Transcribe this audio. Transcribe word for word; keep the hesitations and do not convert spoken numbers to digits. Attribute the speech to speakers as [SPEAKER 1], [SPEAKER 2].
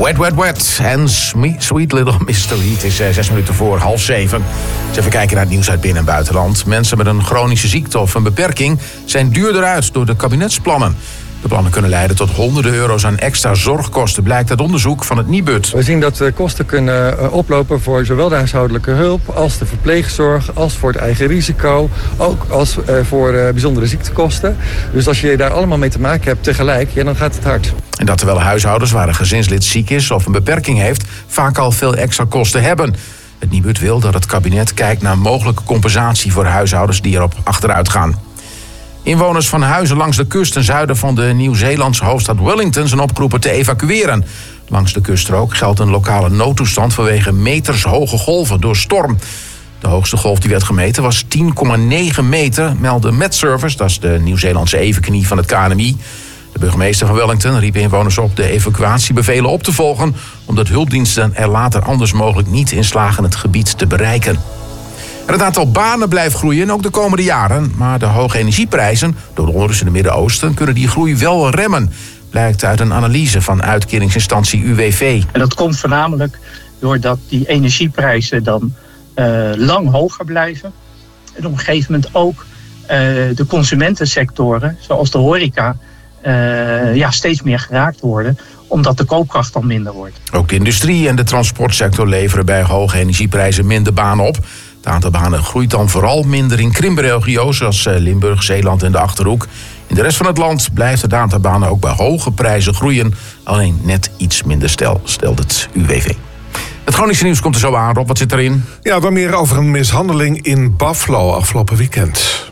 [SPEAKER 1] Wet, wet, wet en Sweet, Sweet Little Mystery. Het is uh, zes minuten voor half zeven. Dus even kijken naar het nieuws uit binnen- en buitenland. Mensen met een chronische ziekte of een beperking zijn duurder uit door de kabinetsplannen. De plannen kunnen leiden tot honderden euro's aan extra zorgkosten, blijkt uit onderzoek van het Nibud.
[SPEAKER 2] We zien dat de kosten kunnen oplopen voor zowel de huishoudelijke hulp als de verpleegzorg, als voor het eigen risico, ook als voor bijzondere ziektekosten. Dus als je daar allemaal mee te maken hebt tegelijk, ja, dan gaat het hard.
[SPEAKER 1] En dat terwijl huishoudens waar een gezinslid ziek is of een beperking heeft, vaak al veel extra kosten hebben. Het Nibud wil dat het kabinet kijkt naar mogelijke compensatie voor huishoudens die erop achteruit gaan. Inwoners van huizen langs de kust ten zuiden van de Nieuw-Zeelandse hoofdstad Wellington zijn opgeroepen te evacueren. Langs de kuststrook geldt een lokale noodtoestand vanwege metershoge golven door storm. De hoogste golf die werd gemeten was tien komma negen meter, meldde Metservice, dat is de Nieuw-Zeelandse evenknie van het K N M I. De burgemeester van Wellington riep inwoners op de evacuatiebevelen op te volgen, omdat hulpdiensten er later anders mogelijk niet in slagen het gebied te bereiken. En het aantal banen blijft groeien, ook de komende jaren. Maar de hoge energieprijzen door de onrust in het Midden-Oosten kunnen die groei wel remmen. Blijkt uit een analyse van uitkeringsinstantie U W V.
[SPEAKER 3] En dat komt voornamelijk doordat die energieprijzen dan uh, lang hoger blijven. En op een gegeven moment ook uh, de consumentensectoren, zoals de horeca, uh, ja, steeds meer geraakt worden, omdat de koopkracht dan minder wordt.
[SPEAKER 1] Ook de industrie en de transportsector leveren bij hoge energieprijzen minder banen op. Het aantal banen groeit dan vooral minder in krimpregio's zoals Limburg, Zeeland en de Achterhoek. In de rest van het land blijft het aantal banen ook bij hoge prijzen groeien. Alleen net iets minder stel, stelt het U W V. Het Groningse nieuws komt er zo aan, Rob. Wat zit erin?
[SPEAKER 4] Ja, dan meer over een mishandeling in Buffalo afgelopen weekend.